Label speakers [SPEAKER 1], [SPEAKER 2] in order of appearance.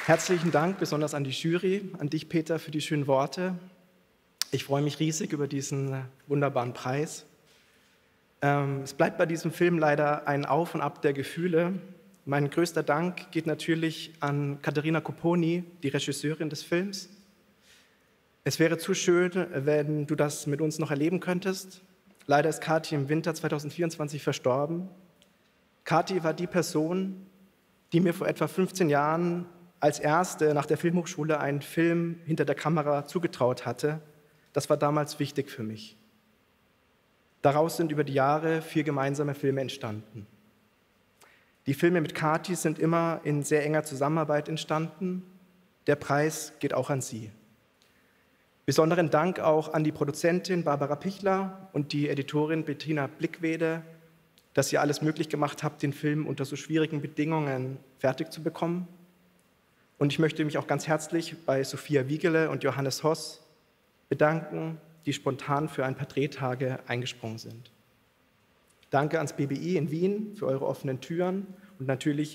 [SPEAKER 1] Herzlichen Dank besonders an die Jury, an dich, Peter, für die schönen Worte. Ich freue mich riesig über diesen wunderbaren Preis. Es bleibt bei diesem Film leider ein Auf und Ab der Gefühle. Mein größter Dank geht natürlich an Caterina Copponi, die Regisseurin des Films. Es wäre zu schön, wenn du das mit uns noch erleben könntest. Leider ist Kathi im Winter 2024 verstorben. Kathi war die Person, die mir vor etwa 15 Jahren als erste nach der Filmhochschule einen Film hinter der Kamera zugetraut hatte. Das war damals wichtig für mich. Daraus sind über die Jahre 4 gemeinsame Filme entstanden. Die Filme mit Kathi sind immer in sehr enger Zusammenarbeit entstanden. Der Preis geht auch an sie. Besonderen Dank auch an die Produzentin Barbara Pichler und die Editorin Bettina Blickwede, dass ihr alles möglich gemacht habt, den Film unter so schwierigen Bedingungen fertig zu bekommen. Und ich möchte mich auch ganz herzlich bei Sophia Wiegele und Johannes Hoss bedanken, die spontan für ein paar Drehtage eingesprungen sind. Danke ans BBI in Wien für eure offenen Türen und natürlich